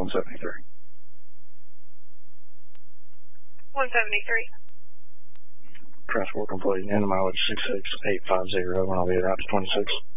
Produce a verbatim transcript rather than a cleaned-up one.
one seventy-three. one seventy-three. Transport complete. End mileage six six eight five zero, and I'll be out to twenty-six.